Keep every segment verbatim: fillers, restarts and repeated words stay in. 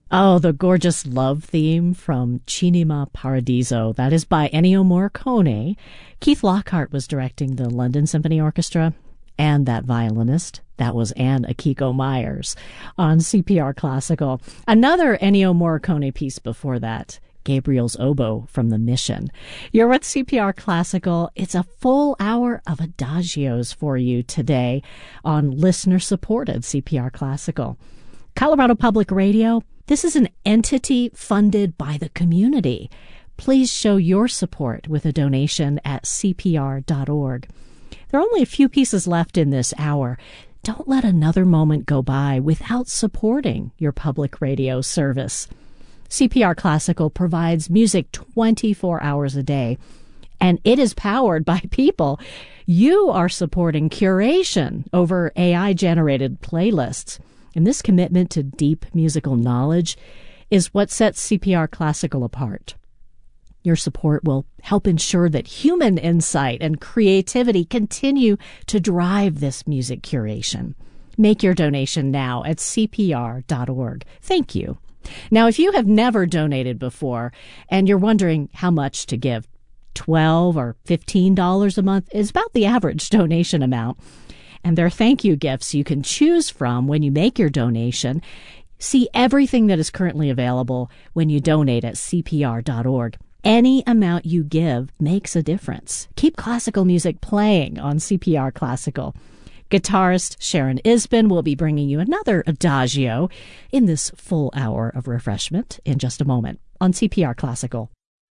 Oh, the gorgeous love theme from Cinema Paradiso. That is by Ennio Morricone. Keith Lockhart was directing the London Symphony Orchestra, and that violinist, that was Anne Akiko Myers on C P R Classical. Another Ennio Morricone piece before that, Gabriel's Oboe from The Mission. You're with C P R Classical. It's a full hour of adagios for you today on listener-supported C P R Classical. Colorado Public Radio, this is an entity funded by the community. Please show your support with a donation at C P R dot org. There are only a few pieces left in this hour. Don't let another moment go by without supporting your public radio service. C P R Classical provides music twenty-four hours a day, and it is powered by people. You are supporting curation over A I-generated playlists. And this commitment to deep musical knowledge is what sets C P R Classical apart. Your support will help ensure that human insight and creativity continue to drive this music curation. Make your donation now at C P R dot org. Thank you. Now, if you have never donated before and you're wondering how much to give, twelve dollars or fifteen dollars a month is about the average donation amount. And there are thank you gifts you can choose from when you make your donation. See everything that is currently available when you donate at C P R dot org. Any amount you give makes a difference. Keep classical music playing on C P R Classical. Guitarist Sharon Isbin will be bringing you another adagio in this full hour of refreshment in just a moment on C P R Classical.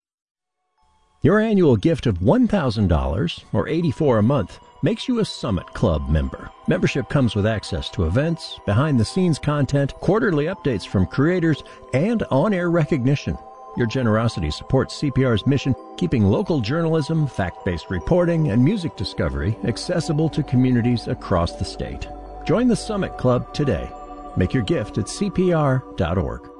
Your annual gift of one thousand dollars, or eighty-four dollars a month, makes you a Summit Club member. Membership comes with access to events, behind-the-scenes content, quarterly updates from creators, and on-air recognition. Your generosity supports C P R's mission, keeping local journalism, fact-based reporting, and music discovery accessible to communities across the state. Join the Summit Club today. Make your gift at C P R dot org.